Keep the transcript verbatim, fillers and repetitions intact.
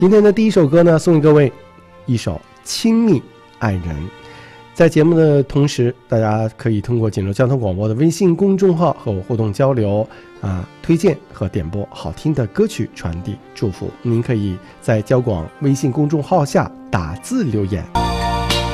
今天的第一首歌呢，送给各位一首《亲密爱人》。在节目的同时，大家可以通过锦州交通广播的微信公众号和我互动交流啊，推荐和点播好听的歌曲，传递祝福。您可以在交广微信公众号下打字留言。